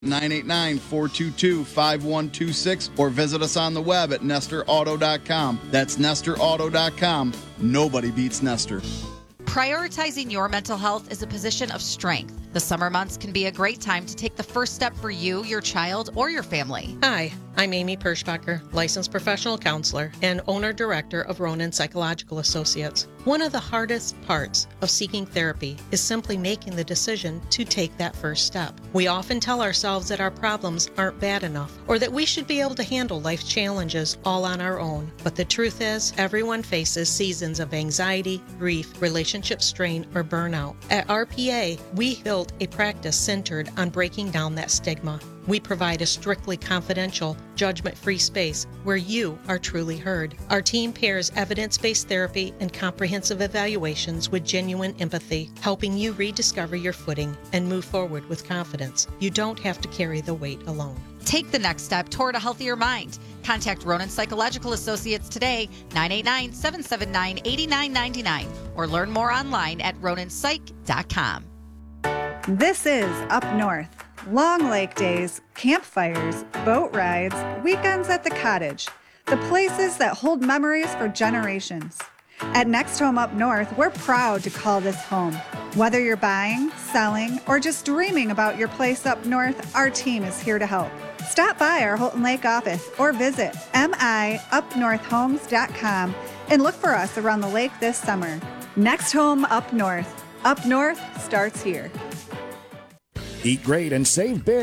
989-422-5126 or visit us on the web at NestorAuto.com. That's NestorAuto.com. Nobody beats Nestor. Prioritizing your mental health is a position of strength. The summer months can be a great time to take the first step for you, your child, or your family. Hi, I'm Amy Perschbacher, licensed professional counselor and owner-director of Ronan Psychological Associates. One of the hardest parts of seeking therapy is simply making the decision to take that first step. We often tell ourselves that our problems aren't bad enough or that we should be able to handle life's challenges all on our own. But the truth is, everyone faces seasons of anxiety, grief, relationship strain, or burnout. At RPA, we built a practice centered on breaking down that stigma. We provide a strictly confidential, judgment-free space where you are truly heard. Our team pairs evidence-based therapy and comprehensive evaluations with genuine empathy, helping you rediscover your footing and move forward with confidence. You don't have to carry the weight alone. Take the next step toward a healthier mind. Contact Ronan Psychological Associates today, 989-779-8999, or learn more online at ronanpsych.com. This is Up North. Long lake days, campfires, boat rides, weekends at the cottage. The places that hold memories for generations. At Next Home Up North, we're proud to call this home. Whether you're buying, selling, or just dreaming about your place up north, our team is here to help. Stop by our Houghton Lake office or visit miupnorthhomes.com and look for us around the lake this summer. Next Home Up North. Up North starts here. Eat great and save big